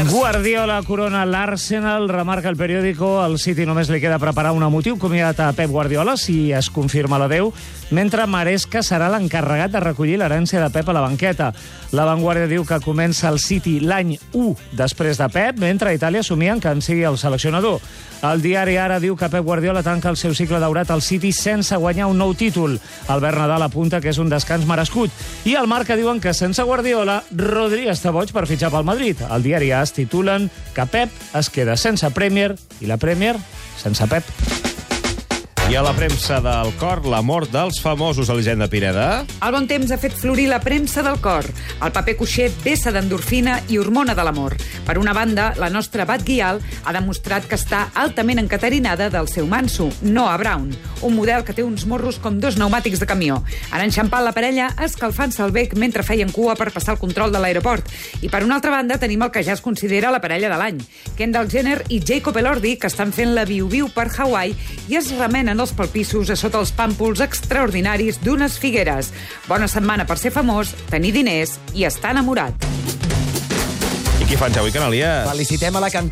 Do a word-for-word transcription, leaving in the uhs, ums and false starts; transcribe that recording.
Guardiola corona l'Arsenal, remarca el periòdico. Al City només li queda preparar un emotiu comiat a Pep Guardiola, si es confirma l'adeu, mentre Maresca serà l'encarregat de recollir l'herència de Pep a la banqueta. La Vanguardia diu que comença el City l'any u després de Pep, mentre a Itàlia somien que en sigui el seleccionador. El diari Ara diu que Pep Guardiola tanca el seu cicle daurat al City sense guanyar un nou títol. Albert Nadal apunta que és un descans merescut. I al Marca diuen que sense Guardiola, Rodri està boig per fitxar pel Madrid. El diari AS titulen que Pep es queda sense Premier i la Premier sense Pep. I a la premsa del cor, la mort dels famosos, Elisenda Pineda. El bon temps ha fet florir la premsa del cor. El paper cuixer vessa d'endorfina i hormona de l'amor. Per una banda, la nostra Bat Guial ha demostrat que està altament encaterinada del seu manso, Noah Brown, un model que té uns morros com dos pneumàtics de camió. Han enxampat la parella escalfant-se el bec mentre feien cua per passar el control de l'aeroport. I per una altra banda tenim el que ja es considera la parella de l'any. Kendall Jenner i Jacob Elordi, que estan fent la viu-viu per Hawaii i es remenen els palpissos a sota els pàmpols extraordinaris d'unes figueres. Bona setmana per ser famós, tenir diners i estar enamorat. I qui fan, Xavi Canalies? Felicitem a la cantant